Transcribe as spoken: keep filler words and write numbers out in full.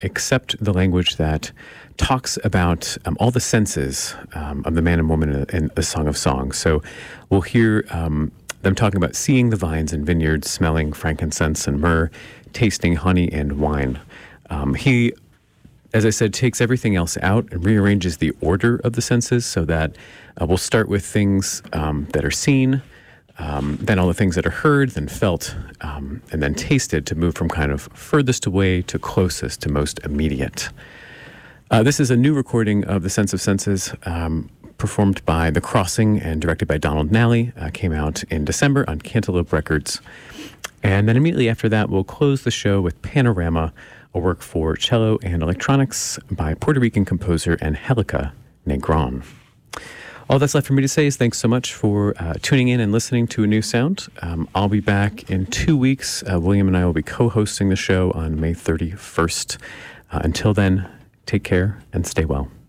except the language that talks about um, all the senses um, of the man and woman in a, in a Song of Songs. So we'll hear um, them talking about seeing the vines and vineyards, smelling frankincense and myrrh, tasting honey and wine. Um, he, as I said, takes everything else out and rearranges the order of the senses so that uh, we'll start with things um, that are seen, um, then all the things that are heard, then felt, um, and then tasted, to move from kind of furthest away to closest to most immediate. Uh, this is a new recording of The Sense of Senses, um, performed by The Crossing and directed by Donald Nally. Uh, came out in December on Cantaloupe Records. And then immediately after that, we'll close the show with Panorama, a work for cello and electronics by Puerto Rican composer Angelica Negron. All that's left for me to say is thanks so much for uh, tuning in and listening to A New Sound. Um, I'll be back in two weeks. Uh, William and I will be co-hosting the show on May thirty-first. Uh, until then, take care and stay well.